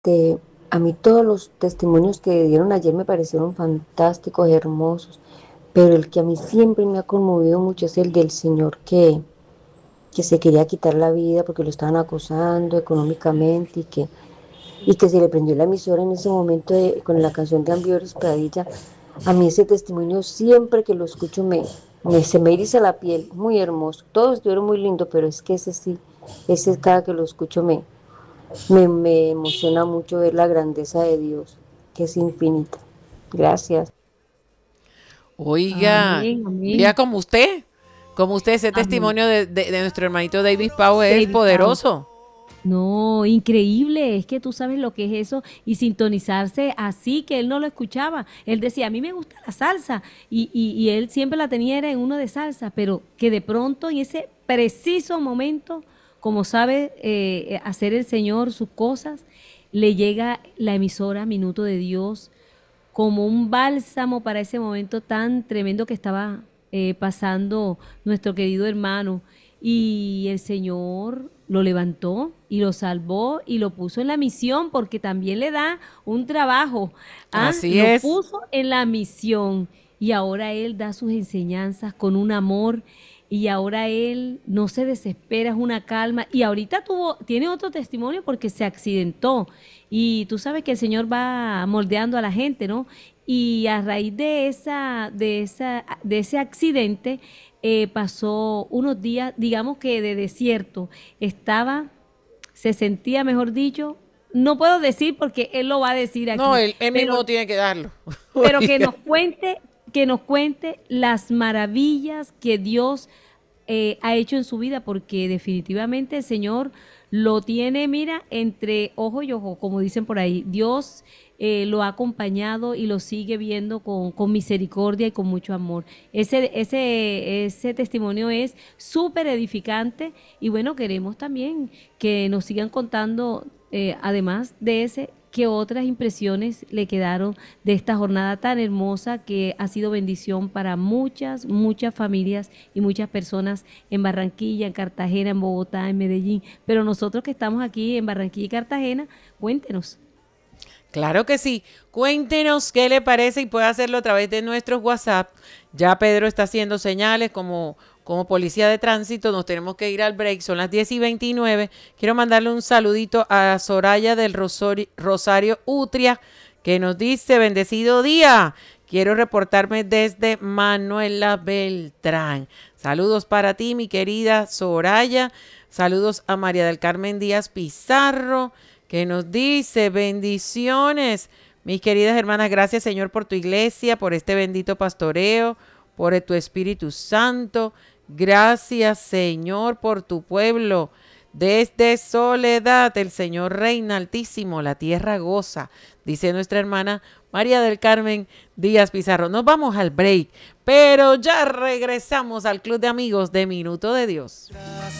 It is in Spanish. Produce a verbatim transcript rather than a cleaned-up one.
Este, a mí todos los testimonios que dieron ayer me parecieron fantásticos, hermosos, pero el que a mí siempre me ha conmovido mucho es el del señor que, que se quería quitar la vida porque lo estaban acosando económicamente y que, y que se le prendió la emisora en ese momento de- con la canción de Ambioris Pradilla. A mí ese testimonio siempre que lo escucho me, me- se me eriza la piel, muy hermoso. Todos estuvieron muy lindos, pero es que ese sí, ese cada que lo escucho me, me, me emociona mucho ver la grandeza de Dios, que es infinita. Gracias. Oiga, Amén, vea amén, como usted, como usted, ese amén. testimonio de, de- de nuestro hermanito David Pau es David Pau. poderoso. No, increíble, es que tú sabes lo que es eso y sintonizarse así que él no lo escuchaba. Él decía, a mí me gusta la salsa y, y, y él siempre la tenía era en uno de salsa, pero que de pronto en ese preciso momento, como sabe eh, hacer el Señor sus cosas, le llega la emisora Minuto de Dios como un bálsamo para ese momento tan tremendo que estaba eh, pasando nuestro querido hermano. Y el Señor lo levantó y lo salvó y lo puso en la misión porque también le da un trabajo. ¿Ah? Así Lo es. puso en la misión y ahora Él da sus enseñanzas con un amor y ahora Él no se desespera, es una calma. Y ahorita tuvo, tiene otro testimonio porque se accidentó y tú sabes que el Señor va moldeando a la gente, ¿no? Y a raíz de esa, de esa, de ese accidente, eh, pasó unos días, digamos que de desierto. Estaba, se sentía, mejor dicho, no puedo decir porque él lo va a decir No, aquí, él, él pero, mismo tiene que darlo. pero que Oiga. nos cuente, que nos cuente las maravillas que Dios eh, ha hecho en su vida, porque definitivamente el Señor lo tiene, mira, entre ojo y ojo, como dicen por ahí. Dios eh, lo ha acompañado y lo sigue viendo con, con misericordia y con mucho amor. Ese, ese, ese testimonio es súper edificante y bueno, queremos también que nos sigan contando, eh, además de ese, qué otras impresiones le quedaron de esta jornada tan hermosa que ha sido bendición para muchas, muchas familias y muchas personas en Barranquilla, en Cartagena, en Bogotá, en Medellín. Pero nosotros que estamos aquí en Barranquilla y Cartagena, cuéntenos. Claro que sí. Cuéntenos qué le parece y puede hacerlo a través de nuestros WhatsApp. Ya Pedro está haciendo señales como, como policía de tránsito. Nos tenemos que ir al break. Son las diez y veintinueve. Quiero mandarle un saludito a Soraya del Rosori- Rosario Utria, que nos dice, bendecido día. Quiero reportarme desde Manuela Beltrán. Saludos para ti, mi querida Soraya. Saludos a María del Carmen Díaz Pizarro, que nos dice, bendiciones, mis queridas hermanas, gracias Señor por tu iglesia, por este bendito pastoreo, por tu Espíritu Santo, gracias Señor por tu pueblo. Desde Soledad el Señor reina altísimo, la tierra goza, dice nuestra hermana María del Carmen Díaz Pizarro. Nos vamos al break, pero ya regresamos al Club de Amigos de Minuto de Dios.